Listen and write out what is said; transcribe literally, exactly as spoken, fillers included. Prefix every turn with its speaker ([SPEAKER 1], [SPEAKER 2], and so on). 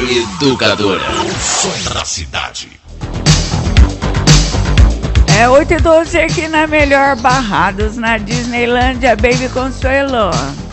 [SPEAKER 1] Rádio Educadora.
[SPEAKER 2] O som da cidade.
[SPEAKER 3] É oito e doze aqui na Melhor Barrados, na Disneylândia, Baby Consuelo.